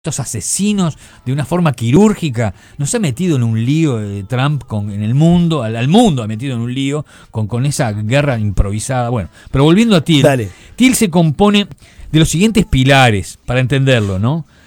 estos asesinos de una forma quirúrgica. Nos ha metido en un lío Trump en el mundo, al mundo ha metido en un lío con esa guerra improvisada. Bueno, pero volviendo a Thiel, Dale. Thiel se compone de los siguientes pilares, para entenderlo, ¿no?